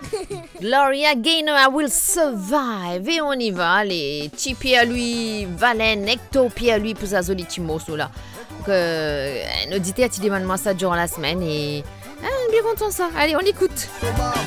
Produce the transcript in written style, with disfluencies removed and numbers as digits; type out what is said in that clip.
Gloria Gaynor, I Will Survive. Et on y va. Les petits pieds à lui, Valen, Necto pieds à lui pour sa jolie morceau là. Nos auditeurs, tu demandes moi ça durant la semaine et. Ah, on est bien content ça. Allez, on écoute.